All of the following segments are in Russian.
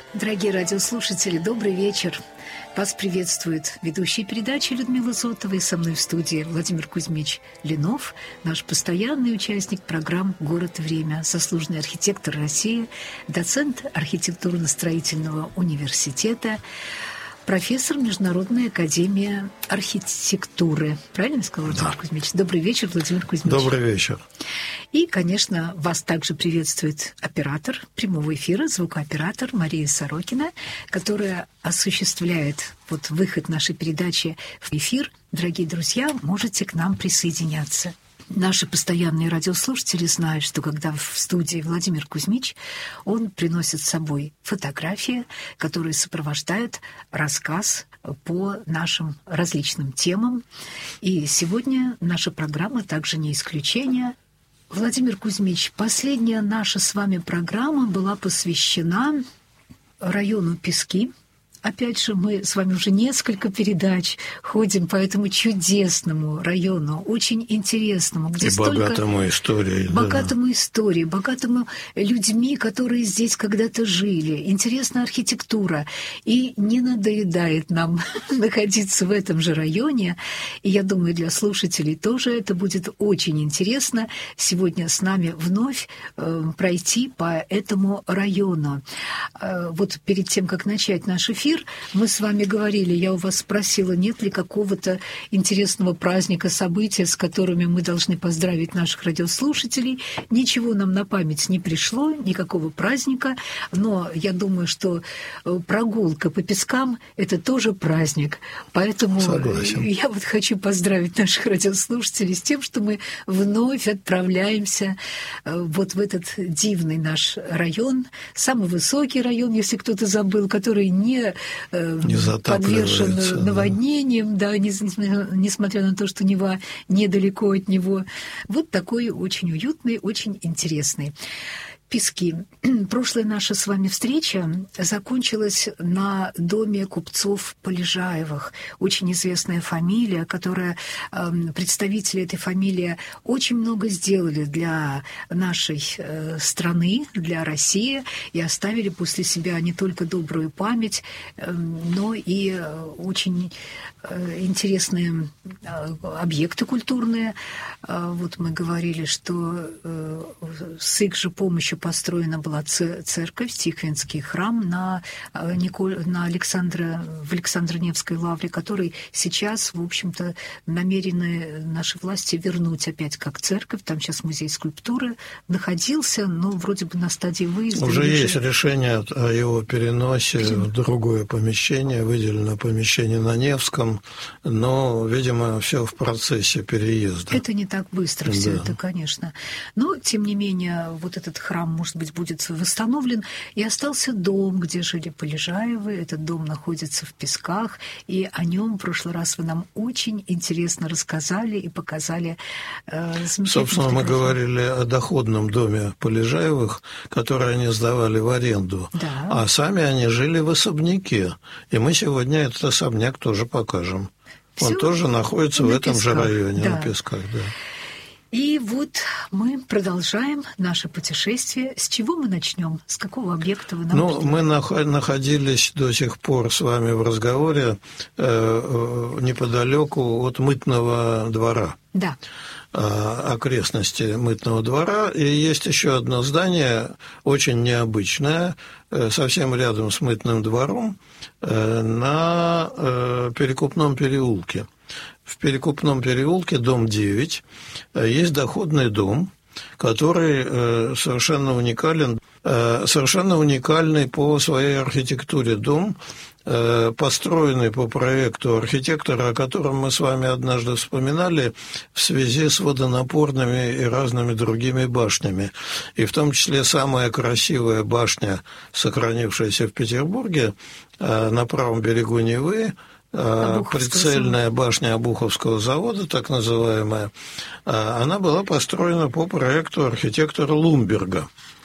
Дорогие радиослушатели, добрый вечер. Вас приветствует ведущая передачи Людмила Зотова и со мной в студии Владимир Кузьмич Ленов, наш постоянный участник программ «Город и время», заслуженный архитектор России, доцент архитектурно-строительного университета, профессор Международной академии архитектуры. Правильно я сказала, Владимир Кузьмич? Добрый вечер, Владимир Кузьмич. Добрый вечер. И, конечно, вас также приветствует оператор прямого эфира, звукооператор Мария Сорокина, которая осуществляет выход нашей передачи в эфир. Дорогие друзья, можете к нам присоединяться. Наши постоянные радиослушатели знают, что когда в студии Владимир Кузьмич, он приносит с собой фотографии, которые сопровождают рассказ по нашим различным темам. И сегодня наша программа также не исключение. Владимир Кузьмич, последняя наша с вами программа была посвящена району Пески. Опять же, мы с вами уже несколько передач ходим по этому чудесному району, очень интересному, где богатому историей. Богатому историей, богатому людьми, которые здесь когда-то жили. Интересная архитектура. И не надоедает нам находиться в этом же районе. И я думаю, для слушателей тоже это будет очень интересно сегодня с нами вновь пройти по этому району. Перед тем, как начать наш эфир, мы с вами говорили, я у вас спросила, нет ли какого-то интересного праздника, события, с которыми мы должны поздравить наших радиослушателей. Ничего нам на память не пришло, никакого праздника, но я думаю, что прогулка по пескам – это тоже праздник. Поэтому Согласен. Я хочу поздравить наших радиослушателей с тем, что мы вновь отправляемся в этот дивный наш район, самый высокий район, если кто-то забыл, который не подвержен наводнениям, несмотря на то, что Нева недалеко от него. Такой очень уютный, очень интересный. Пески. Прошлая наша с вами встреча закончилась на доме купцов Полежаевых. Очень известная фамилия, которая представители этой фамилии очень много сделали для нашей страны, для России, и оставили после себя не только добрую память, но и очень интересные объекты культурные. Мы говорили, что с их же помощью построена была церковь, Тихвинский храм в Александро-Невской лавре, который сейчас, в общем-то, намерены наши власти вернуть опять как церковь. Там сейчас музей скульптуры находился, но вроде бы на стадии выезда. Уже есть решение о его переносе в другое помещение, выделено помещение на Невском, но, видимо, все в процессе переезда. Это не так быстро все это, конечно. Но, тем не менее, этот храм, может быть, будет восстановлен. И остался дом, где жили Полежаевы. Этот дом находится в Песках. И о нем в прошлый раз вы нам очень интересно рассказали и показали замечательно. Собственно, мы говорили о доходном доме Полежаевых, который они сдавали в аренду. Да. А сами они жили в особняке. И мы сегодня этот особняк тоже покажем. Он тоже находится в этом же районе, на Песках. Да. И мы продолжаем наше путешествие. С чего мы начнем? С какого объекта вы нам мы находились до сих пор с вами в разговоре неподалеку от Мытного двора. Да. Окрестности Мытного двора. И есть еще одно здание, очень необычное, совсем рядом с Мытным двором, на Перекупном переулке. В Перекупном переулке, дом 9, есть доходный дом, который совершенно уникальный по своей архитектуре дом, построенный по проекту архитектора, о котором мы с вами однажды вспоминали в связи с водонапорными и разными другими башнями. И в том числе самая красивая башня, сохранившаяся в Петербурге, на правом берегу Невы, прицельная башня Обуховского завода, так называемая, она была построена по проекту архитектора Лумберга.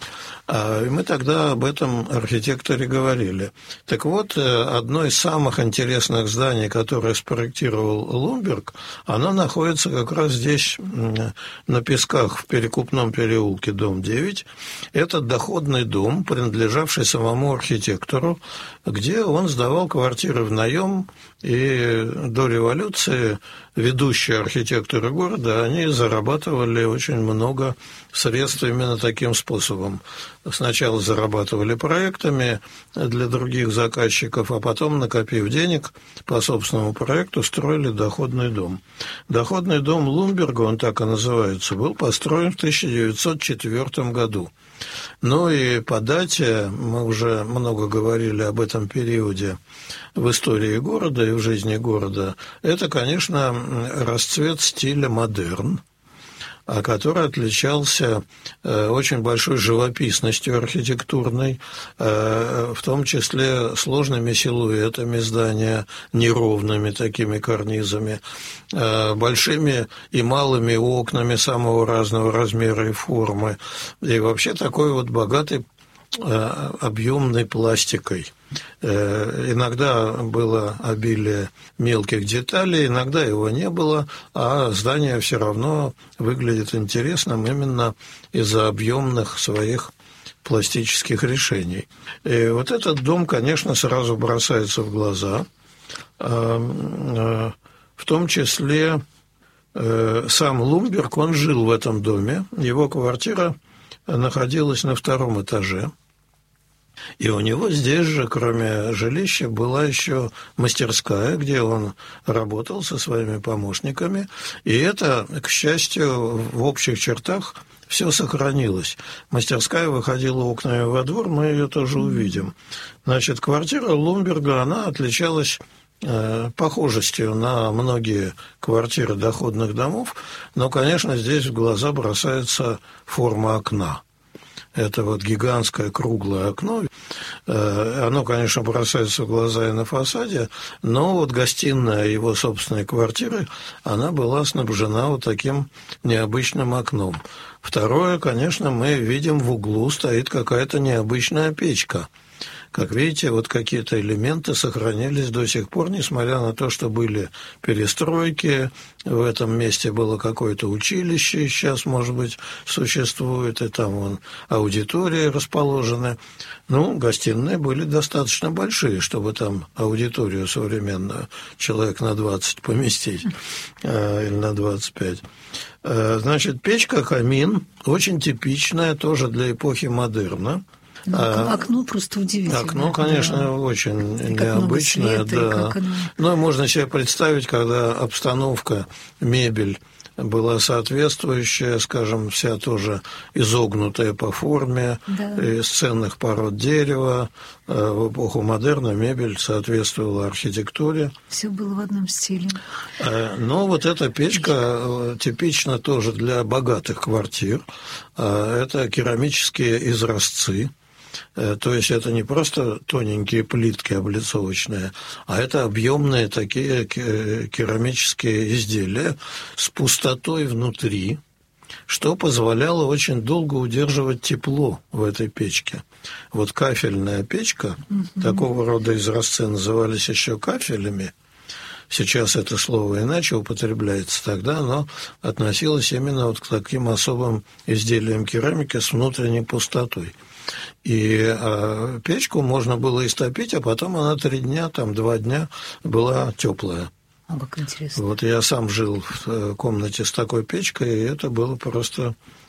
И мы тогда об этом архитекторе говорили. Так вот, одно из самых интересных зданий, которое спроектировал Лумберг, оно находится как раз здесь, на Песках, в Перекупном переулке, дом 9. Это доходный дом, принадлежавший самому архитектору, где он сдавал квартиры в наем, и до революции ведущие архитекторы города, они зарабатывали очень много средств именно таким способом. Сначала зарабатывали проектами для других заказчиков, а потом, накопив денег, по собственному проекту строили доходный дом. Доходный дом Лумберга, он так и называется, был построен в 1904 году. Ну и по дате, мы уже много говорили об этом периоде в истории города и в жизни города, это, конечно, расцвет стиля модерн, который отличался очень большой живописностью архитектурной, в том числе сложными силуэтами здания, неровными такими карнизами, большими и малыми окнами самого разного размера и формы, и вообще такой вот богатой объемной пластикой. Иногда было обилие мелких деталей, иногда его не было, а здание все равно выглядит интересным именно из-за объемных своих пластических решений. И вот этот дом, конечно, сразу бросается в глаза, в том числе сам Лумберг, он жил в этом доме, его квартира находилась на 2-м этаже. И у него здесь же, кроме жилища, была еще мастерская, где он работал со своими помощниками. И это, к счастью, в общих чертах все сохранилось. Мастерская выходила окнами во двор, мы ее тоже увидим. Значит, квартира Лумберга, она отличалась похожестью на многие квартиры доходных домов, но, конечно, здесь в глаза бросается форма окна. Это вот гигантское круглое окно. Оно, конечно, бросается в глаза и на фасаде, но вот гостиная его собственной квартиры, она была снабжена вот таким необычным окном. Второе, конечно, мы видим, в углу стоит какая-то необычная печка. Как видите, вот какие-то элементы сохранились до сих пор, несмотря на то, что были перестройки, в этом месте было какое-то училище, сейчас, может быть, существует, и там вон аудитории расположены. Ну, гостиные были достаточно большие, чтобы там аудиторию современную человек на 20 поместить, или на 25. Значит, печка-камин, очень типичная, тоже для эпохи модерна. Окно просто удивительное. Окно, конечно, да. Очень необычное, да. Но можно себе представить, когда обстановка, мебель была соответствующая, скажем, вся тоже изогнутая по форме, да. Из ценных пород дерева. В эпоху модерна мебель соответствовала архитектуре. Все было в одном стиле. Но вот эта печка типична тоже для богатых квартир. Это керамические изразцы. То есть это не просто тоненькие плитки облицовочные, а это объемные такие керамические изделия с пустотой внутри, что позволяло очень долго удерживать тепло в этой печке. Вот кафельная печка, такого рода изразцы назывались еще кафелями. Сейчас это слово иначе употребляется, тогда оно относилось именно вот к таким особым изделиям керамики с внутренней пустотой. И печку можно было истопить, а потом она 3 дня, 2 дня была теплая. Как интересно. Вот я сам жил в комнате с такой печкой, и это было просто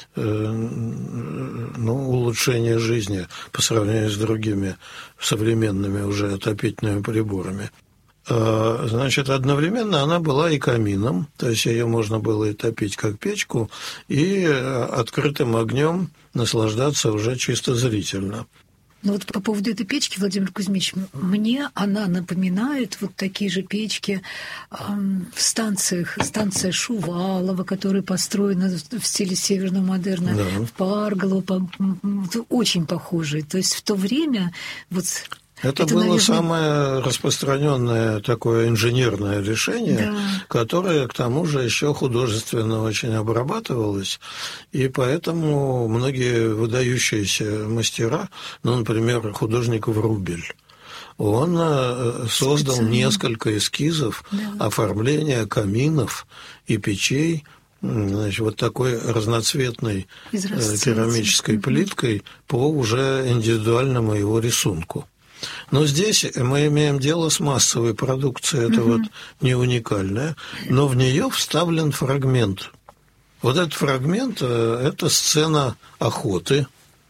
улучшение жизни по сравнению с другими современными уже отопительными приборами. Значит, одновременно она была и камином, то есть ее можно было и топить как печку, и открытым огнем наслаждаться уже чисто зрительно. Ну вот по поводу этой печки, Владимир Кузьмич, мне она напоминает вот такие же печки в станциях. Станция Шувалова, которая построена в стиле северного модерна, да. В Парголово, очень похожие. То есть в то время вот Это было, наверное, самое распространенное такое инженерное решение, которое, к тому же, еще художественно очень обрабатывалось, и поэтому многие выдающиеся мастера, например, художник Врубель, он создал несколько эскизов оформления каминов и печей, значит, вот такой разноцветной керамической плиткой по уже индивидуальному его рисунку. Но здесь мы имеем дело с массовой продукцией, это вот не уникальное, но в нее вставлен фрагмент. Вот этот фрагмент – это сцена охоты.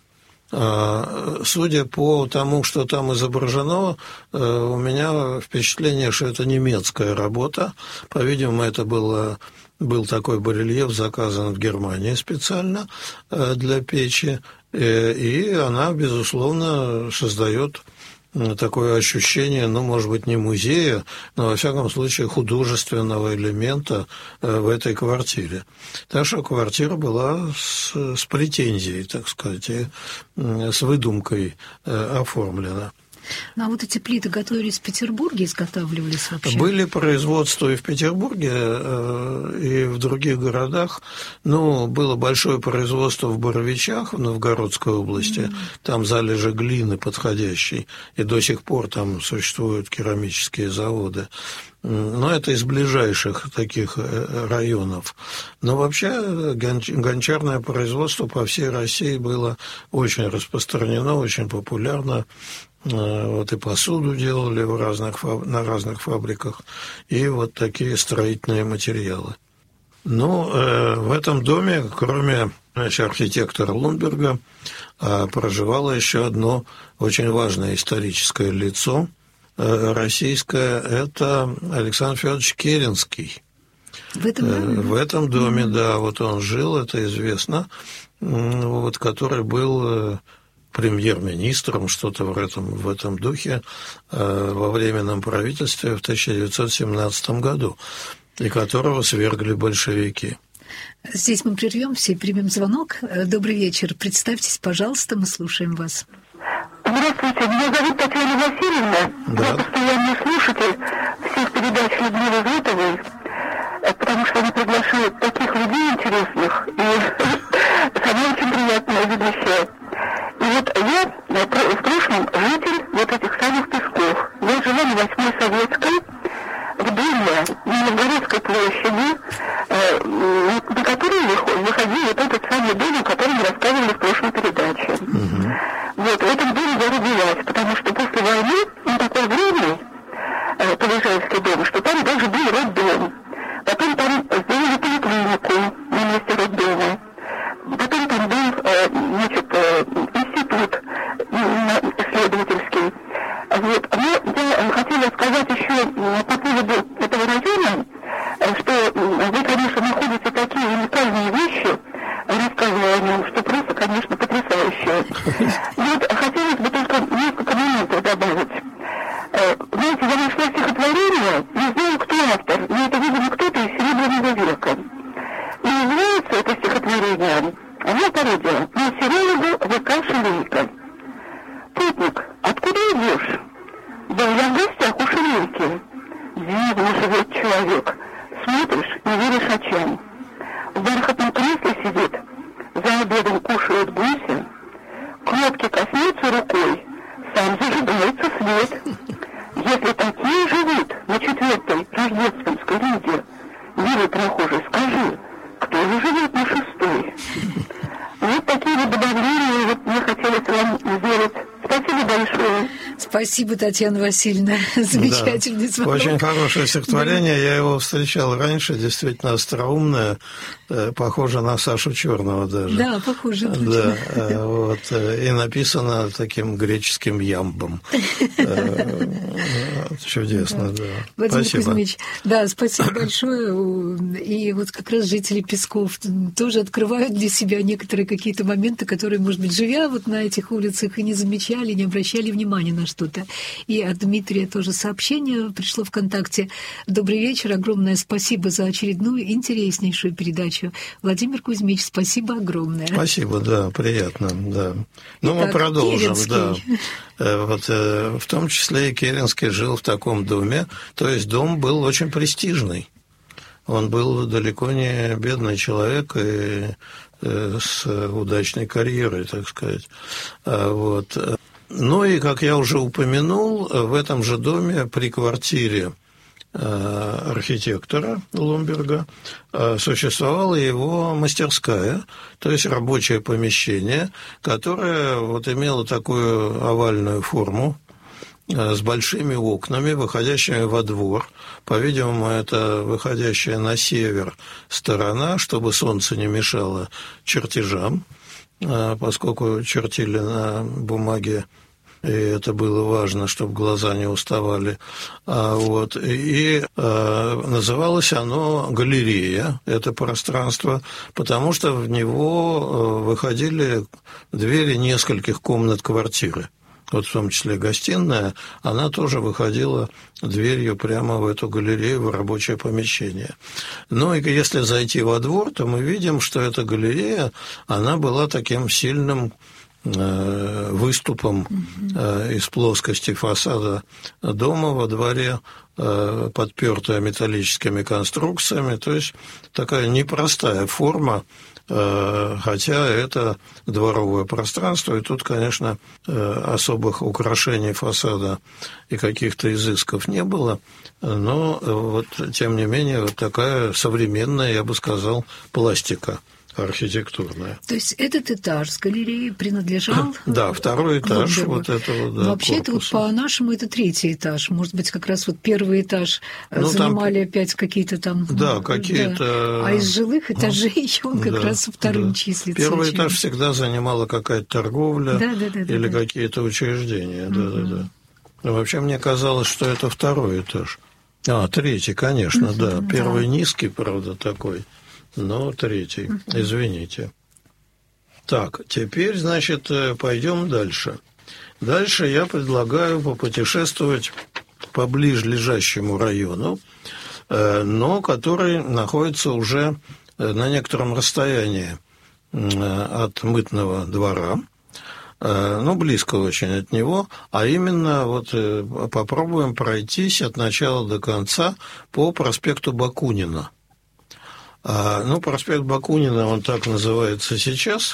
Судя по тому, что там изображено, у меня впечатление, что это немецкая работа. По-видимому, это был такой барельеф, заказан в Германии специально для печи, и она, безусловно, создает такое ощущение, может быть, не музея, но, во всяком случае, художественного элемента в этой квартире. Так что квартира была с претензией, так сказать, и с выдумкой оформлена. Ну, а вот эти плиты готовились в Петербурге, изготавливались вообще? Были производства и в Петербурге, и в других городах. Было большое производство в Боровичах, в Новгородской области. Там залежи глины подходящей, и до сих пор там существуют керамические заводы. Но это из ближайших таких районов. Но вообще гончарное производство по всей России было очень распространено, очень популярно. Вот и посуду делали на разных фабриках, и вот такие строительные материалы. В этом доме, кроме архитектора Лундберга, проживало еще одно очень важное историческое лицо российское – это Александр Федорович Керенский. В этом доме? В этом доме, да, вот он жил, это известно, который был премьер-министром, что-то в этом духе, во временном правительстве в 1917 году, и которого свергли большевики. Здесь мы прервемся и примем звонок. Добрый вечер. Представьтесь, пожалуйста, мы слушаем вас. Здравствуйте, меня зовут Татьяна Васильевна. Да. Я постоянный слушатель всех передач Людмилы Зотовой, потому что она приглашает таких людей интересных, и сама очень приятная ведущая. И вот я в прошлом житель вот этих самых Песков. Я жила на 8-й Советской, в доме на Новгородской площади, на который выходил вот этот самый дом, о котором мы рассказывали в прошлой передаче. Вот, в этом доме я родилась, потому что после войны, такой огромный Полежаевский дом, что там даже был роддом. Потом там сделали поликлинику на месте роддома. Потом там был, институт исследовательский. Вот. Но я хотела сказать еще по поводу этого района, что вы, конечно, находите такие уникальные вещи, рассказывая о нем, что просто, конечно, потрясающе. Вот хотелось бы только несколько моментов добавить. Знаете, я нашла стихотворение, не знаю, кто автор, но это, видимо, кто-то из Серебряного века. И называется это стихотворение, оно пародия на сериалу ВК Шелейка. Путник, откуда идешь? Да я в гостях у Шелейки. Дивно живет человек. Смотришь, не веришь очам. В бархатном кресле сидит, за обедом кушает гуся, кнопки коснется рукой, сам зажигается свет. Если такие живут на 4-й рождественской линии, милый прохожий, скажи, кто же живет на 6-й? Вот такие вот добавления мне хотелось вам сделать. Спасибо большое. Спасибо, Татьяна Васильевна. Замечательный звонок. Очень хорошее стихотворение. Я его встречал раньше, действительно остроумное, похоже на Сашу Черного даже. Да, похоже. Да, вот, и написано таким греческим ямбом. Чудесно, да. Владимир Спасибо. Кузьмич, да, спасибо большое. И вот как раз жители Песков тоже открывают для себя некоторые какие-то моменты, которые, может быть, живя вот на этих улицах, и не замечали, не обращали внимания на на что-то. И от Дмитрия тоже сообщение пришло ВКонтакте. Добрый вечер, огромное спасибо за очередную интереснейшую передачу. Владимир Кузьмич, спасибо огромное. Спасибо, да, приятно, да. Ну, мы продолжим, Керенский. да. Вот, в том числе и Керенский жил в таком доме, то есть дом был очень престижный. Он был далеко не бедный человек и с удачной карьерой, так сказать. Вот. Ну и, как я уже упомянул, в этом же доме при квартире архитектора Ломберга существовала его мастерская, то есть рабочее помещение, которое вот имело такую овальную форму, с большими окнами, выходящими во двор. По-видимому, это выходящая на север сторона, чтобы солнце не мешало чертежам, поскольку чертили на бумаге, и это было важно, чтобы глаза не уставали. Вот. И называлось оно галерея, это пространство, потому что в него выходили двери нескольких комнат квартиры. Вот в том числе гостиная, она тоже выходила дверью прямо в эту галерею, в рабочее помещение. Ну и если зайти во двор, то мы видим, что эта галерея, она была таким сильным выступом из плоскости фасада дома во дворе, подпертая металлическими конструкциями, то есть такая непростая форма, хотя это дворовое пространство, и тут, конечно, особых украшений фасада и каких-то изысков не было, но вот, тем не менее, вот такая современная, я бы сказал, пластика архитектурная. То есть этот этаж с галереей принадлежал... Да, второй этаж вот этого, да, вообще, это вот по-нашему это третий этаж. Может быть, как раз вот первый этаж занимали там, опять какие-то там... Да, какие-то... Да. А из жилых этажей он как раз вторым числится. Первый этаж всегда занимала какая-то торговля или какие-то учреждения. Да. Вообще, мне казалось, что это второй этаж. Третий, конечно, да. Первый низкий, правда, такой. Но третий, извините. Так, теперь, значит, пойдем дальше. Дальше я предлагаю попутешествовать по ближлежащему району, но который находится уже на некотором расстоянии от Мытного двора, близко очень от него, а именно вот попробуем пройтись от начала до конца по проспекту Бакунина. Проспект Бакунина, он так называется сейчас,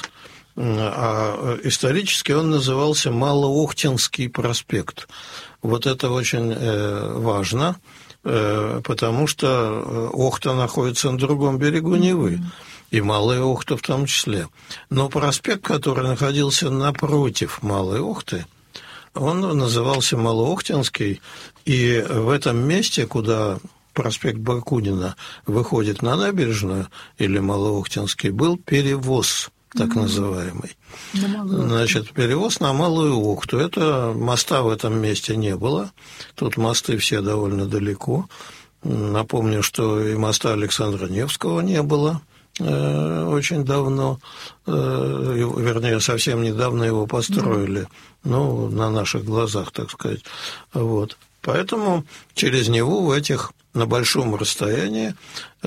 а исторически он назывался Малоохтинский проспект. Вот это очень важно, потому что Охта находится на другом берегу Невы, и Малая Охта в том числе. Но проспект, который находился напротив Малой Охты, он назывался Малоохтинский, и в этом месте, куда проспект Бакунина выходит на набережную, или Малоохтинский, был перевоз, так называемый. Значит, перевоз на Малую Охту. Это моста в этом месте не было. Тут мосты все довольно далеко. Напомню, что и моста Александра Невского не было очень давно. Вернее, совсем недавно его построили. На наших глазах, так сказать. Вот. Поэтому через него на большом расстоянии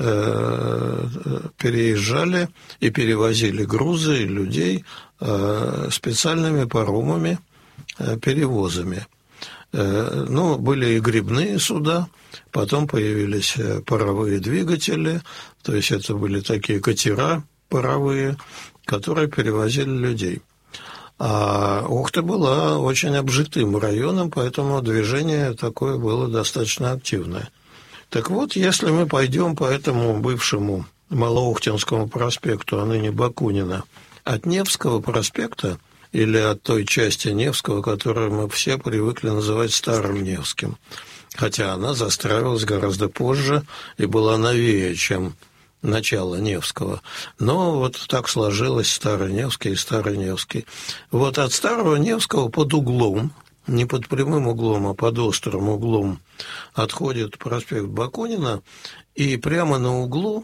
переезжали и перевозили грузы и людей специальными паромами, перевозами. Были и гребные суда, потом появились паровые двигатели, то есть это были такие катера паровые, которые перевозили людей. А Охта была очень обжитым районом, поэтому движение такое было достаточно активное. Так вот, если мы пойдем по этому бывшему Малоохтинскому проспекту, а ныне Бакунина, от Невского проспекта или от той части Невского, которую мы все привыкли называть Старым Невским, хотя она застраивалась гораздо позже и была новее, чем начало Невского. Но вот так сложилось Старый Невский и Старый Невский. Вот от Старого Невского под углом, не под прямым углом, а под острым углом, отходит проспект Бакунина, и прямо на углу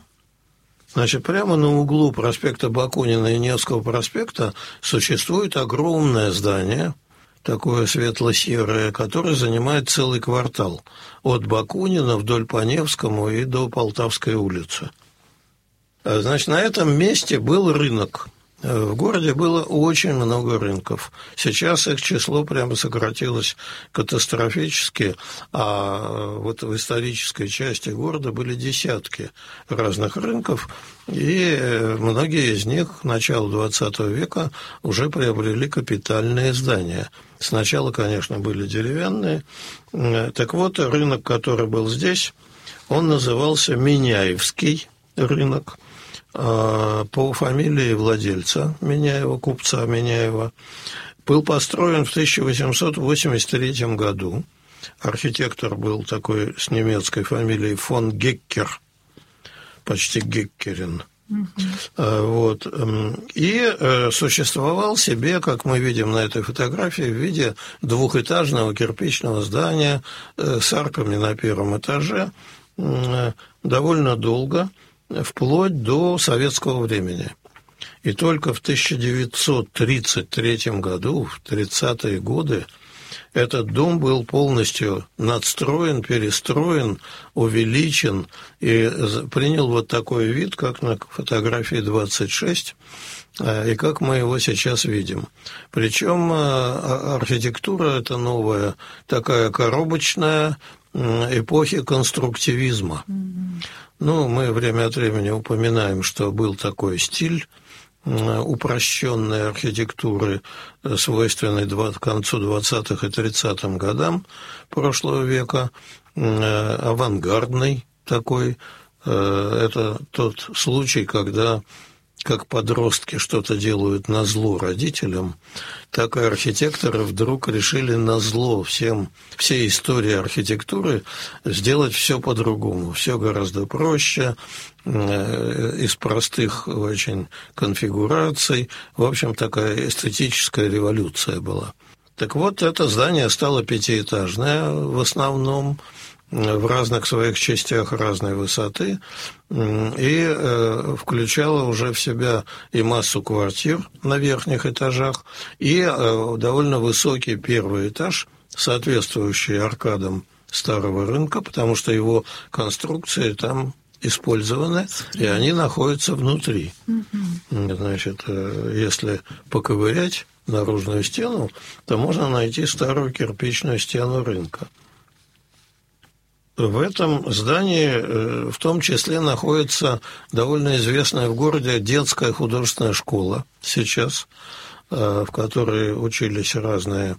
проспекта Бакунина и Невского проспекта существует огромное здание, такое светло-серое, которое занимает целый квартал от Бакунина вдоль по Невскому и до Полтавской улицы. Значит, на этом месте был рынок. В городе было очень много рынков. Сейчас их число прямо сократилось катастрофически, а вот в исторической части города были десятки разных рынков, и многие из них начала XX века уже приобрели капитальные здания. Сначала, конечно, были деревянные. Так вот, рынок, который был здесь, он назывался Миняевский рынок, по фамилии владельца Миняева, купца Миняева. Был построен в 1883 году. Архитектор был такой с немецкой фамилией фон Геккер, почти Геккерин. Вот. И существовал себе, как мы видим на этой фотографии, в виде двухэтажного кирпичного здания с арками на первом этаже довольно долго, вплоть до советского времени. И только в 1933 году, в 30-е годы, этот дом был полностью надстроен, перестроен, увеличен и принял вот такой вид, как на фотографии 26, и как мы его сейчас видим. Причем архитектура эта новая, такая коробочная, эпохи конструктивизма. Ну, мы время от времени упоминаем, что был такой стиль упрощенной архитектуры, свойственной к концу 20-х и 30-м годам прошлого века, авангардный такой. Это тот случай, когда как подростки что-то делают назло родителям, так и архитекторы вдруг решили назло всей истории архитектуры сделать все по-другому, все гораздо проще, из простых очень конфигураций. В общем, такая эстетическая революция была. Так вот, это здание стало пятиэтажное в основном, в разных своих частях разной высоты, и включала уже в себя и массу квартир на верхних этажах, и довольно высокий первый этаж, соответствующий аркадам старого рынка, потому что его конструкции там использованы, и они находятся внутри. Значит, если поковырять наружную стену, то можно найти старую кирпичную стену рынка. В этом здании в том числе находится довольно известная в городе детская художественная школа сейчас, в которой учились разные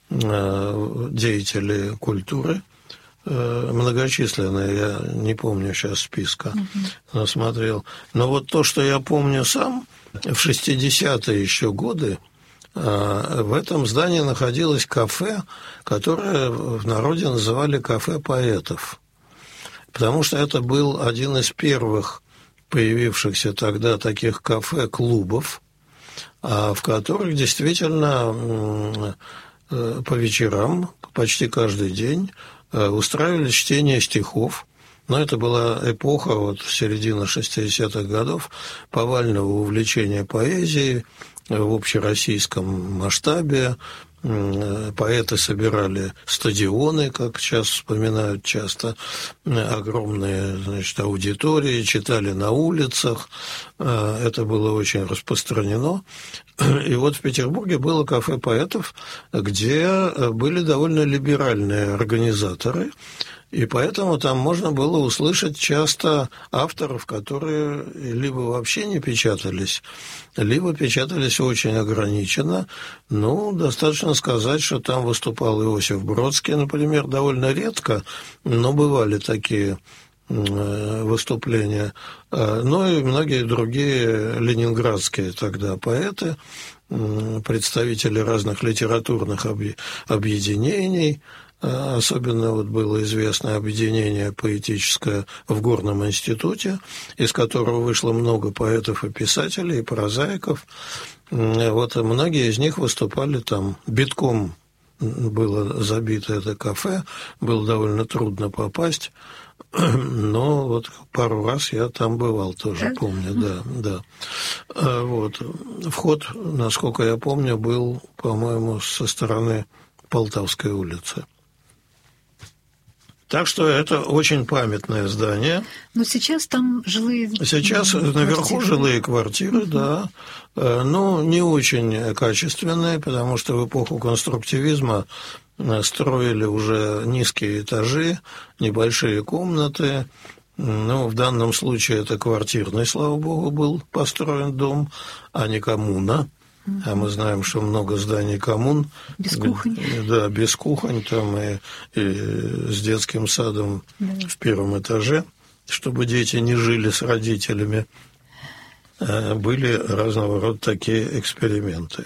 деятели культуры, многочисленные, я не помню сейчас списка, но смотрел. Но вот то, что я помню сам, в 60-е еще годы в этом здании находилось кафе, которое в народе называли кафе поэтов, потому что это был один из первых появившихся тогда таких кафе-клубов, в которых действительно по вечерам, почти каждый день, устраивали чтение стихов. Но это была эпоха, вот середина 60-х годов, повального увлечения поэзией в общероссийском масштабе. Поэты собирали стадионы, как сейчас вспоминают часто, огромные, значит, аудитории, читали на улицах. Это было очень распространено. И вот в Петербурге было кафе поэтов, где были довольно либеральные организаторы, и поэтому там можно было услышать часто авторов, которые либо вообще не печатались, либо печатались очень ограниченно. Ну, достаточно сказать, что там выступал Иосиф Бродский, например, довольно редко, но бывали такие выступления. Ну и многие другие ленинградские тогда поэты, представители разных литературных объединений. Особенно вот было известное объединение поэтическое в Горном институте, из которого вышло много поэтов и писателей, и прозаиков. Вот многие из них выступали там битком, было забито это кафе, было довольно трудно попасть, но вот пару раз я там бывал тоже, помню, да. Вот. Вход, насколько я помню, был, по-моему, со стороны Полтавской улицы. Так что это очень памятное здание. Но сейчас там жилые Сейчас наверху жилые квартиры, да. Но не очень качественные, потому что в эпоху конструктивизма строили уже низкие этажи, небольшие комнаты. Ну, в данном случае это квартирный, слава богу, был построен дом, а не коммуна. А мы знаем, что много зданий коммун. Без кухонь. Да, без кухонь, там и с детским садом в первом этаже, чтобы дети не жили с родителями. Были разного рода такие эксперименты.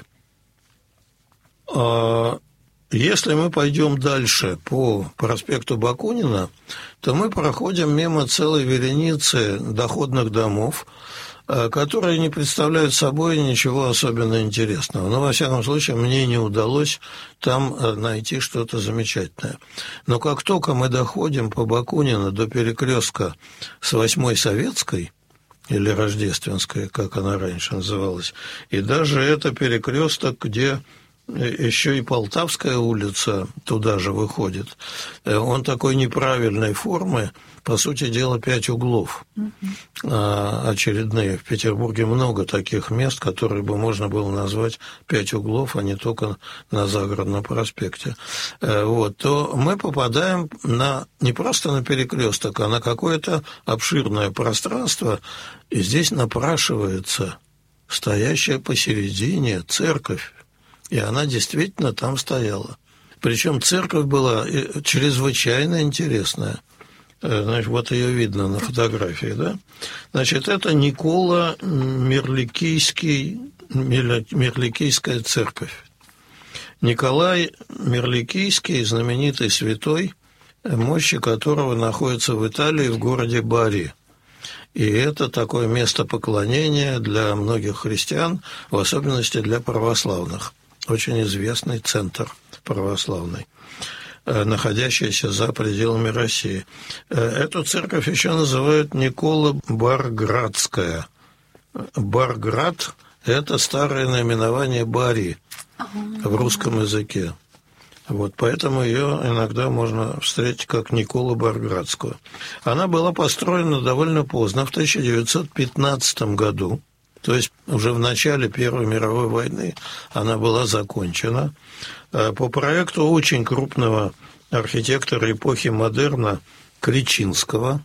Если мы пойдем дальше по проспекту Бакунина, то мы проходим мимо целой вереницы доходных домов, которые не представляют собой ничего особенно интересного. Но, во всяком случае, мне не удалось там найти что-то замечательное. Но как только мы доходим по Бакунина до перекрестка с 8-й Советской, или Рождественской, как она раньше называлась, и даже это перекресток, где еще и Полтавская улица туда же выходит. Он такой неправильной формы, по сути дела, 5 углов очередные. В Петербурге много таких мест, которые бы можно было назвать 5 углов, а не только на Загородном проспекте. Вот, то мы попадаем не просто на перекресток, а на какое-то обширное пространство, и здесь напрашивается стоящая посередине церковь. И она действительно там стояла. Причем церковь была чрезвычайно интересная. Значит, вот ее видно на фотографии, да? Значит, это Никола Мирликийская церковь. Николай Мирликийский, знаменитый святой, мощи которого находится в Италии, в городе Бари. И это такое место поклонения для многих христиан, в особенности для православных. Очень известный центр православный, находящийся за пределами России. Эту церковь еще называют Никола Барградская. Барград – это старое наименование Бари в русском языке. Вот, поэтому ее иногда можно встретить как Николу Барградскую. Она была построена довольно поздно, в 1915 году. То есть уже в начале Первой мировой войны она была закончена. По проекту очень крупного архитектора эпохи модерна Кричинского.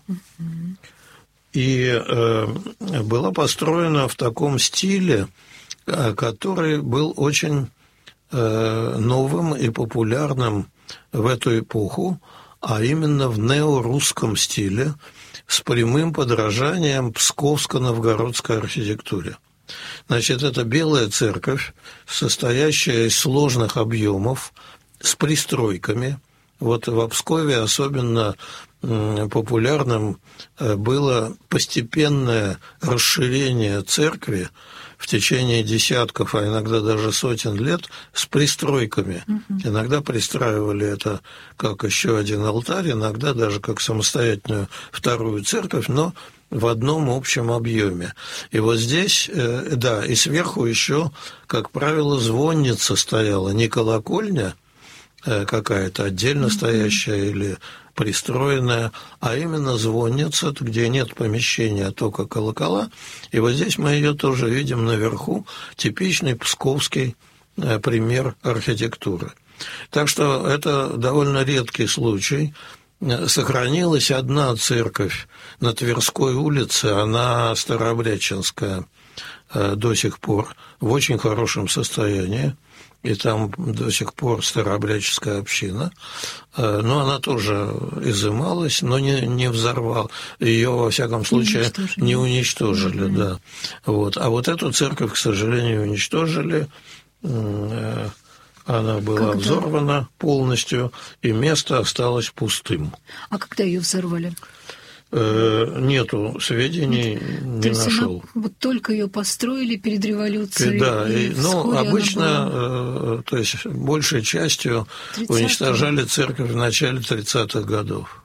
И была построена в таком стиле, который был очень новым и популярным в эту эпоху, а именно в неорусском стиле, с прямым подражанием псковско-новгородской архитектуре. Значит, это белая церковь, состоящая из сложных объемов, с пристройками. Вот в Пскове особенно популярным было постепенное расширение церкви в течение десятков, а иногда даже сотен лет с пристройками. Иногда пристраивали это как еще один алтарь, иногда даже как самостоятельную вторую церковь, но в одном общем объеме. И вот здесь, да, и сверху еще, как правило, звонница стояла, не колокольня какая-то отдельно стоящая или пристроенная, а именно звонница, где нет помещения, а только колокола. И вот здесь мы ее тоже видим наверху, типичный псковский пример архитектуры. Так что это довольно редкий случай. Сохранилась одна церковь на Тверской улице, она старообрядчинская до сих пор, в очень хорошем состоянии. И там до сих пор старообрядческая община, но она тоже изымалась, но не взорвал, ее, во всяком случае, не уничтожили, да. Вот. А вот эту церковь, к сожалению, уничтожили, она была взорвана полностью, и место осталось пустым. А когда ее взорвали? Нету сведений, не нашел. Вот только ее построили перед революцией. Да, обычно, то есть большей частью уничтожали церковь в начале 30-х годов.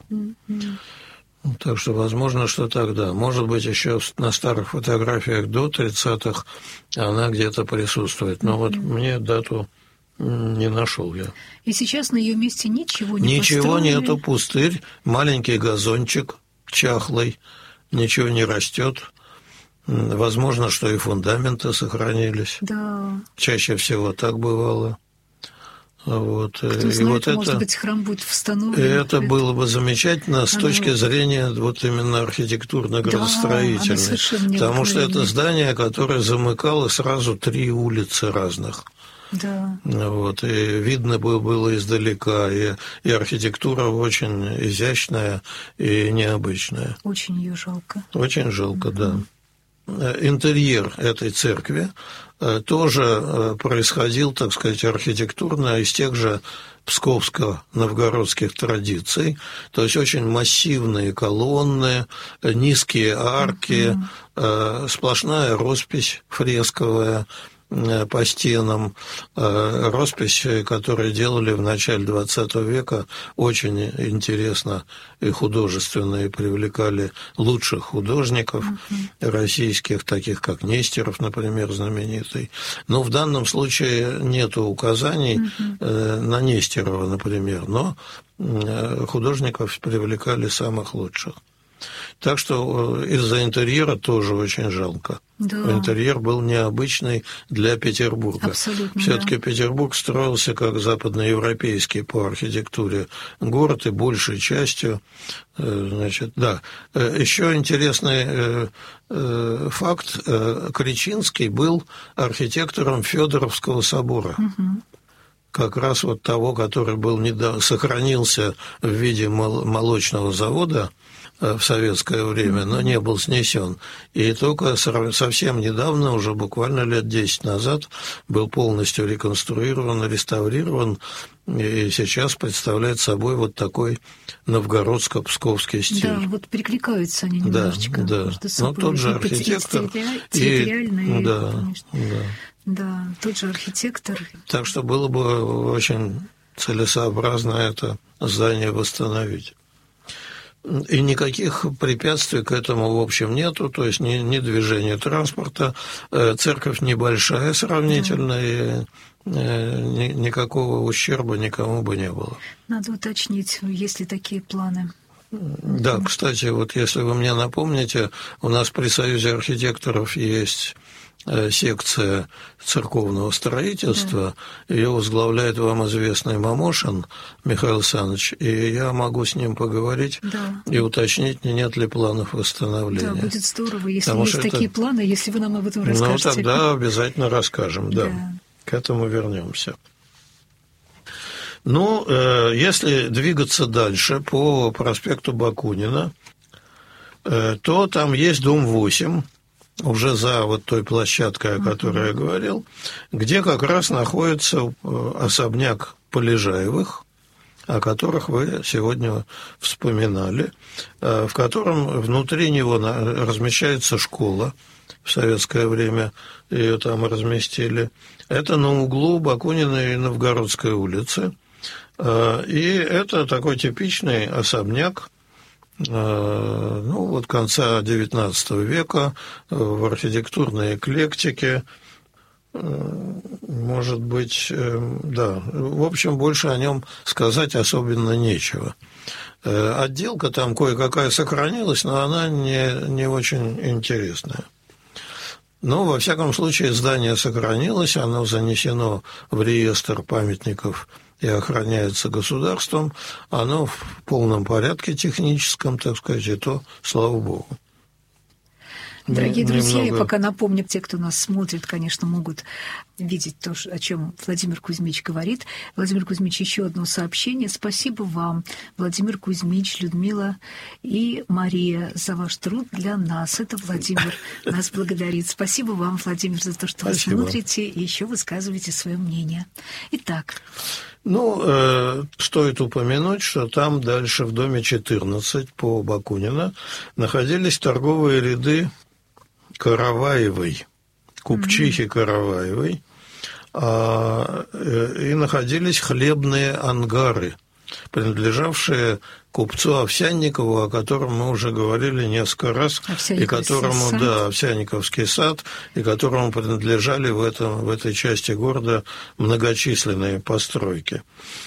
Так что, возможно, что тогда. Может быть, еще на старых фотографиях до 30-х она где-то присутствует. Но вот мне дату не нашел я. И сейчас на ее месте ничего не Ничего построили? нету, пустырь, маленький газончик, чахлый, ничего не растет. Возможно, что и фундаменты сохранились. Да. Чаще всего так бывало. Вот. Кто знает, и вот может быть, храм будет восстановлен. Это было бы замечательно с точки зрения вот именно архитектурно-градостроительной. Потому что это здание, которое замыкало сразу 3 улицы разных. Да. Вот, и видно было издалека, и архитектура очень изящная и необычная. Очень ее жалко. Очень жалко, да. Интерьер этой церкви тоже происходил, так сказать, архитектурно из тех же псковско-новгородских традиций, то есть очень массивные колонны, низкие арки, сплошная роспись фресковая по стенам, роспись, которую делали в начале XX века, очень интересно и художественно, и привлекали лучших художников российских, таких как Нестеров, например, знаменитый. Но в данном случае нет указаний на Нестерова, например, но художников привлекали самых лучших. Так что из-за интерьера тоже очень жалко. Да. Интерьер был необычный для Петербурга. Все-таки Петербург строился как западноевропейский по архитектуре город, и большей частью, значит, да. Еще интересный факт: Кричинский был архитектором Федоровского собора. Как раз вот того, который был сохранился в виде молочного завода в советское время, но не был снесен. И только совсем недавно, уже буквально лет 10 назад, был полностью реконструирован, реставрирован, и сейчас представляет собой вот такой новгородско-псковский стиль. Да, вот перекликаются они немножечко. Да, но тот же архитектор. Территориальный, да, конечно. Да, тот же архитектор. Так что было бы очень целесообразно это здание восстановить. И никаких препятствий к этому, в общем, нету, то есть ни движения транспорта, церковь небольшая сравнительно, и никакого ущерба никому бы не было. Надо уточнить, есть ли такие планы. Да, кстати, вот если вы мне напомните, у нас при Союзе архитекторов есть секция церковного строительства, ее возглавляет вам известный Мамошин Михаил Александрович, и я могу с ним поговорить и уточнить, нет ли планов восстановления. Да, будет здорово, если есть такие планы, если вы нам об этом расскажете. Ну, тогда обязательно расскажем, да. К этому вернемся. Ну, если двигаться дальше по проспекту Бакунина, то там есть дом 8, уже за вот той площадкой, о которой я говорил, где как раз находится особняк Полежаевых, о которых вы сегодня вспоминали, в котором внутри него размещается школа. В советское время ее там разместили. Это на углу Бакунина и Новгородской улицы. И это такой типичный особняк, ну, вот конца XIX века, в архитектурной эклектике, может быть, да. В общем, больше о нем сказать особенно нечего. Отделка там кое-какая сохранилась, но она не очень интересная. Но, во всяком случае, здание сохранилось, оно занесено в реестр памятников и охраняется государством, оно в полном порядке техническом, так сказать, и то, слава богу. Дорогие друзья, я пока напомню, те, кто нас смотрит, конечно, могут видеть то, о чем Владимир Кузьмич говорит. Владимир Кузьмич, еще одно сообщение. Спасибо вам, Владимир Кузьмич, Людмила и Мария, за ваш труд для нас. Это Владимир нас благодарит. Спасибо вам, Владимир, за то, что вы смотрите и еще высказываете свое мнение. Итак. Стоит упомянуть, что там дальше в доме 14 по Бакунина находились торговые ряды Караваевой, купчихи Караваевой, и находились хлебные ангары, принадлежавшие купцу Овсянникову, о котором мы уже говорили несколько раз, и которому, Овсянниковский сад, и которому принадлежали в этой части города многочисленные постройки.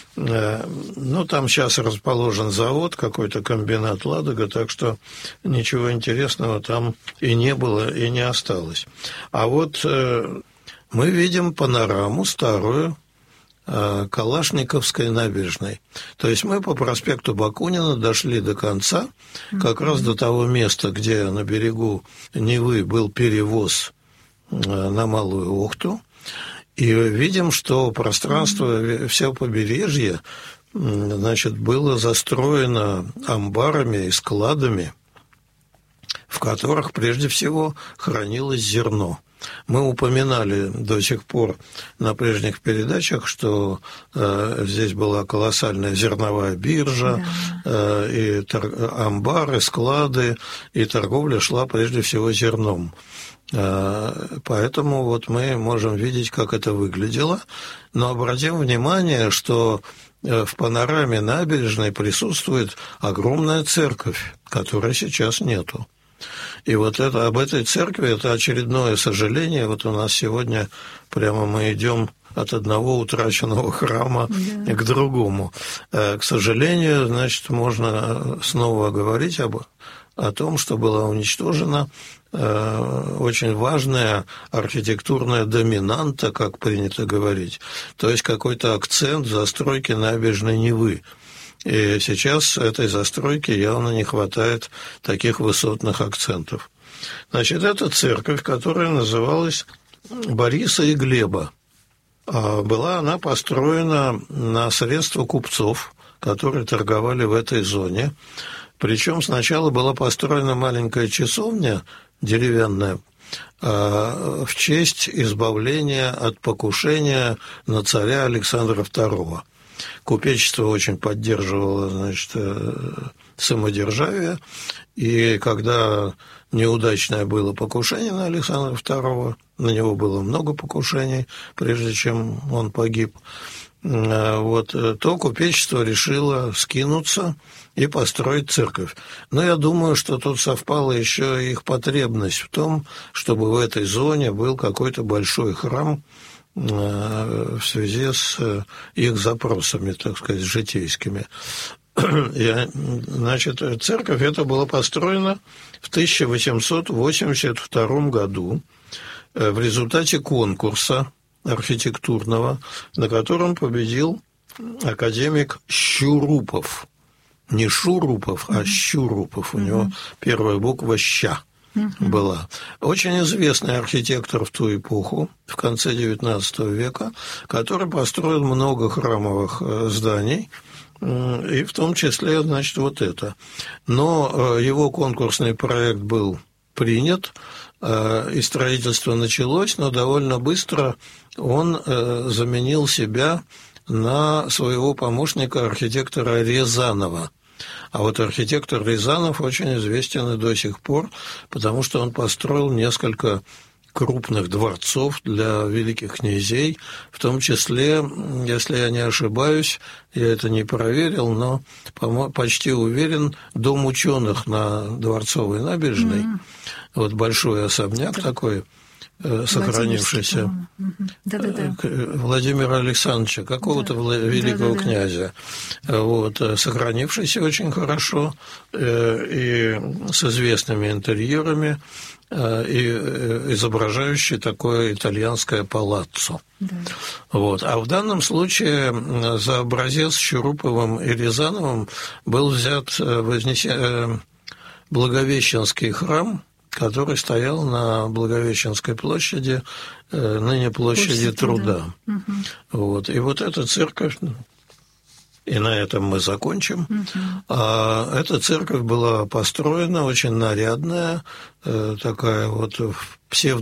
Там сейчас расположен завод, какой-то комбинат «Ладога», так что ничего интересного там и не было, и не осталось. А вот мы видим панораму старую Калашниковской набережной. То есть мы по проспекту Бакунина дошли до конца, как раз до того места, где на берегу Невы был перевоз на Малую Охту, и видим, что пространство, все побережье, было застроено амбарами и складами, в которых прежде всего хранилось зерно. Мы упоминали до сих пор на прежних передачах, что здесь была колоссальная зерновая биржа, и амбары, склады, и торговля шла прежде всего зерном. Поэтому вот мы можем видеть, как это выглядело. Но обратим внимание, что в панораме набережной присутствует огромная церковь, которой сейчас нету. И вот об этой церкви, это очередное сожаление. Вот у нас сегодня прямо мы идем от одного утраченного храма к другому. К сожалению, можно снова говорить о том, что была уничтожена очень важная архитектурная доминанта, как принято говорить, то есть какой-то акцент застройки набережной Невы. И сейчас этой застройки явно не хватает таких высотных акцентов. Это церковь, которая называлась Бориса и Глеба. Была она построена на средства купцов, которые торговали в этой зоне. Причем сначала была построена маленькая часовня деревянная в честь избавления от покушения на царя Александра II. Купечество очень поддерживало, самодержавие, и когда неудачное было покушение на Александра II, на него было много покушений, прежде чем он погиб, то купечество решило скинуться и построить церковь. Но я думаю, что тут совпала еще их потребность в том, чтобы в этой зоне был какой-то большой храм в связи с их запросами, так сказать, житейскими. Церковь эта была построена в 1882 году в результате конкурса архитектурного, на котором победил академик Щурупов. Не Шурупов, а Щурупов. У него первая буква «ща» была. Очень известный архитектор в ту эпоху, в конце XIX века, который построил много храмовых зданий, и в том числе, вот это. Но его конкурсный проект был принят, и строительство началось, но довольно быстро он заменил себя на своего помощника, архитектора Рязанова. А вот архитектор Рязанов очень известен и до сих пор, потому что он построил несколько крупных дворцов для великих князей, в том числе, если я не ошибаюсь, я это не проверил, но почти уверен, Дом ученых на Дворцовой набережной, вот большой особняк такой, сохранившийся, Владимира Александровича, какого-то великого князя, сохранившийся очень хорошо и с известными интерьерами, и изображающий такое итальянское палаццо. А в данном случае за образец Щуруповым и Рязановым был взят Благовещенский храм, который стоял на Благовещенской площади, ныне площади Труда. Угу. Вот. И вот эта церковь, и на этом мы закончим, эта церковь была построена очень нарядная, такая вот псевдо